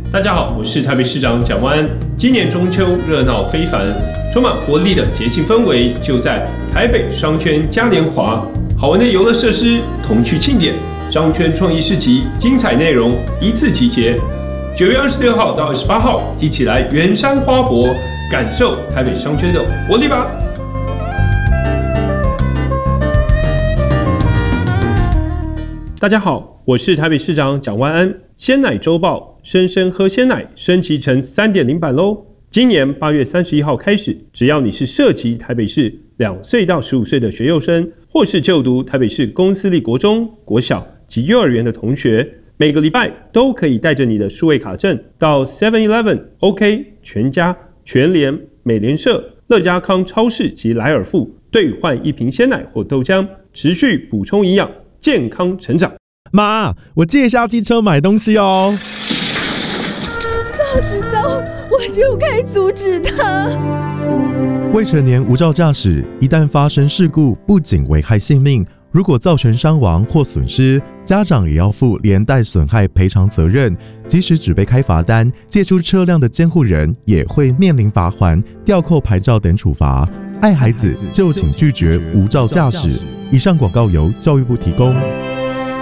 大家好，我是台北市长蒋万安。今年中秋热闹非凡，充满活力的节庆氛围就在台北商圈嘉年华，好玩的游乐设施、童趣庆典、商圈创意市集，精彩内容一次集结。9月26号到28号，一起来圆山花博，感受台北商圈的活力吧！大家好，我是台北市长蒋万安。鲜奶周报，生生喝鲜奶升级成 3.0 版咯。今年8月31号开始，只要你是涉及台北市2岁到15岁的学幼生，或是就读台北市公私立国中、国小及幼儿园的同学，每个礼拜都可以带着你的数位卡证到 7-Eleven、OK、全家、全联、美联社、乐家康超市及莱尔富兑换一瓶鲜奶或豆浆，持续补充营养，健康成长。 妈，我借一下机车买东西哦。 早知道我就该阻止他。 未成年无照驾驶，一旦发生事故，不仅危害性命，如果造成伤亡或损失，家长也要负连带损害赔偿责任。即使只被开罚单，借出车辆的监护人也会面临罚锾、吊扣牌照等处罚。爱孩子就请拒绝无照驾驶。以上广告由教育部提供。